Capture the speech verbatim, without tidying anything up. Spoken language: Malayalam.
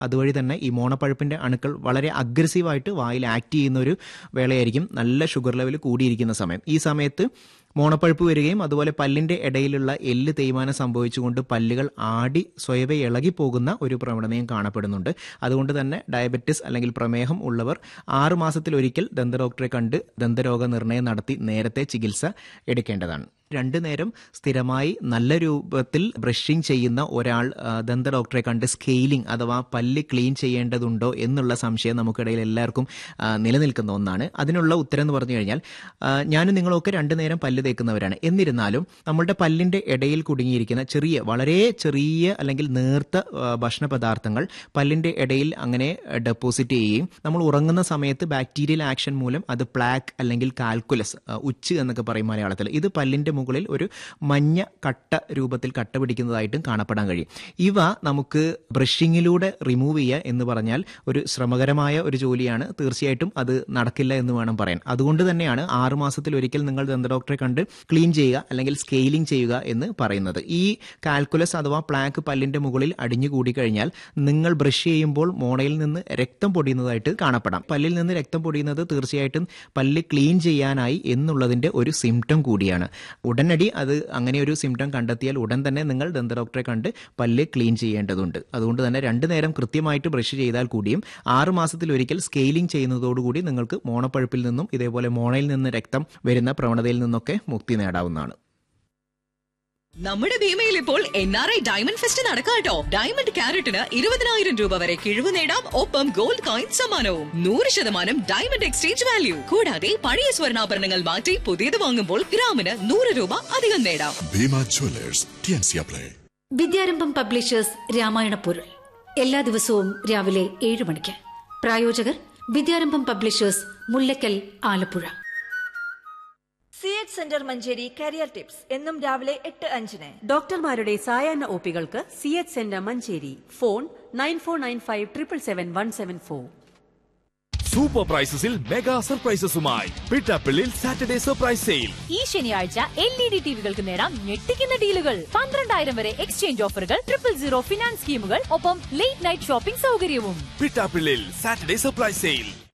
അതുവഴി തന്നെ ഈ മോണപ്പഴുപ്പിന്റെ അണുക്കൾ വളരെ അഗ്രസീവായിട്ട് വായിൽ ആക്ട് ചെയ്യുന്ന ഒരു വേളയായിരിക്കും നല്ല ഷുഗർ ലെവൽ കൂടിയിരിക്കുന്ന സമയം. ഈ സമയത്ത് മോണപ്പഴുപ്പ് വരികയും അതുപോലെ പല്ലിന്റെ ഇടയിലുള്ള എല്ല് തേയ്മാനം സംഭവിച്ചുകൊണ്ട് പല്ലുകൾ ആടി സ്വയവേ ഇളകിപ്പോകുന്ന ഒരു പ്രവണതയും കാണപ്പെടുന്നുണ്ട്. അതുകൊണ്ട് തന്നെ ഡയബറ്റിസ് അല്ലെങ്കിൽ പ്രമേഹം ഉള്ളവർ ആറു മാസത്തിലൊരിക്കൽ ദന്തഡോക്ടറെ കണ്ട് ദന്തരോഗ നിർണയം നടത്തി നേരത്തെ ചികിത്സ എടുക്കേണ്ടതാണ്. രണ്ടു നേരം സ്ഥിരമായി നല്ല രൂപത്തിൽ ബ്രഷിംഗ് ചെയ്യുന്ന ഒരാൾ ദന്ത ഡോക്ടറെ കണ്ട് സ്കെയിലിംഗ് അഥവാ പല്ല് ക്ലീൻ ചെയ്യേണ്ടതുണ്ടോ എന്നുള്ള സംശയം നമുക്കിടയിൽ എല്ലാവർക്കും നിലനിൽക്കുന്ന ഒന്നാണ്. അതിനുള്ള ഉത്തരം എന്ന് പറഞ്ഞു കഴിഞ്ഞാൽ ഞാനും നിങ്ങളൊക്കെ രണ്ടു നേരം പല്ല് തേക്കുന്നവരാണ്. എന്നിരുന്നാലും നമ്മളുടെ പല്ലിന്റെ ഇടയിൽ കുടുങ്ങിയിരിക്കുന്ന ചെറിയ വളരെ ചെറിയ അല്ലെങ്കിൽ നേർത്ത ഭക്ഷണ പദാർത്ഥങ്ങൾ പല്ലിന്റെ ഇടയിൽ അങ്ങനെ ഡെപ്പോസിറ്റ് ചെയ്യുകയും നമ്മൾ ഉറങ്ങുന്ന സമയത്ത് ബാക്ടീരിയൽ ആക്ഷൻ മൂലം അത് പ്ലാക്ക് അല്ലെങ്കിൽ കാൽക്കുലസ് ഉച്ച് എന്നൊക്കെ പറയും മലയാളത്തിൽ, ഇത് പല്ലിന്റെ മുകളിൽ ഒരു മഞ്ഞ കട്ട രൂപത്തിൽ കട്ട പിടിക്കുന്നതായിട്ടും കാണപ്പെടാൻ കഴിയും. ഇവ നമുക്ക് ബ്രഷിങ്ങിലൂടെ റിമൂവ് ചെയ്യുക എന്ന് പറഞ്ഞാൽ ഒരു ശ്രമകരമായ ഒരു ജോലിയാണ്. തീർച്ചയായിട്ടും അത് നടക്കില്ല എന്ന് വേണം പറയാൻ. അതുകൊണ്ട് തന്നെയാണ് ആറു മാസത്തിൽ ഒരിക്കൽ നിങ്ങൾ ദന്ത ഡോക്ടറെ കണ്ട് ക്ലീൻ ചെയ്യുക അല്ലെങ്കിൽ സ്കെയിലിംഗ് ചെയ്യുക എന്ന് പറയുന്നത്. ഈ കാൽക്കുലസ് അഥവാ പ്ലാക്ക് പല്ലിന്റെ മുകളിൽ അടിഞ്ഞു കൂടിക്കഴിഞ്ഞാൽ നിങ്ങൾ ബ്രഷ് ചെയ്യുമ്പോൾ മോണയിൽ നിന്ന് രക്തം പൊടിയുന്നതായിട്ട് കാണപ്പെടാം. പല്ലിൽ നിന്ന് രക്തം പൊടിയുന്നത് തീർച്ചയായിട്ടും പല്ല് ക്ലീൻ ചെയ്യാനായി എന്നുള്ളതിന്റെ ഒരു സിംറ്റം കൂടിയാണ്. ഉടനടി അത് അങ്ങനെ ഒരു സിംറ്റം കണ്ടെത്തിയാൽ ഉടൻ തന്നെ നിങ്ങൾ ദന്ത ഡോക്ടറെ കണ്ട് പല്ല് ക്ലീൻ ചെയ്യേണ്ടതുണ്ട്. അതുകൊണ്ട് തന്നെ രണ്ടു നേരം കൃത്യമായിട്ട് ബ്രഷ് ചെയ്താൽ കൂടിയും ആറു മാസത്തിൽ ഒരിക്കൽ സ്കെയിലിംഗ് ചെയ്യുന്നതോടുകൂടി നിങ്ങൾക്ക് മോണപ്പഴുപ്പിൽ നിന്നും ഇതേപോലെ മോണയിൽ നിന്ന് രക്തം വരുന്ന പ്രവണതയിൽ നിന്നൊക്കെ മുക്തി നേടാവുന്നതാണ്. നമ്മുടെ ഭീമയിൽ ഇപ്പോൾ N R I diamond fest നടക്കാട്ടോ. Diamond ക്യാരറ്റിന് ഇരുപതിനായിരം രൂപ വരെ കിഴിവ് നേടാം. ഒപ്പം ഗോൾഡ് കോയിൻ സമ്മാനവും. നൂറ് ശതമാനം ഡയമണ്ട് എക്സ്ചേഞ്ച് വാല്യൂ. കൂടാതെ പഴയ സ്വർണ്ണാഭരണങ്ങൾ മാറ്റി പുതിയത് വാങ്ങുമ്പോൾ ഗ്രാമിന് നൂറ് രൂപ അധികം നേടാം. Bhima Jewellers, T N C apply. വിദ്യാരംഭം പബ്ലിഷേഴ്സ് രാമായണ പൊരുൾ എല്ലാ ദിവസവും രാവിലെ ഏഴ് മണിക്ക്. പ്രായോജകർ വിദ്യാരംഭം publishers, Mullakkal, Alappuzha. C H centre Manjeri career tips എന്നും രാവിലെ എട്ട് അഞ്ചിന്. ഡോക്ടർമാരുടെ സായാഹ്ന ഒപികൾക്ക് C H centre Manjeri. Phone nine four nine five triple seven one seven four. Super പ്രൈസസിൽ mega സർപ്രൈസസുമായി Pittappillil Saturday surprise sale. ഈ ശനിയാഴ്ച എൽ ഇ ഡി ടിവികൾക്ക് നേടാം ഞെട്ടിക്കുന്ന ഡീലുകൾ. പന്ത്രണ്ടായിരം വരെ എക്സ്ചേഞ്ച് ഓഫറുകൾ, ട്രിപ്പിൾ സീറോ ഫിനാൻസ് സ്കീമുകൾ, ഒപ്പം ലേറ്റ് നൈറ്റ് ഷോപ്പിംഗ് സൗകര്യവും. Pittappillil Saturday surprise sale.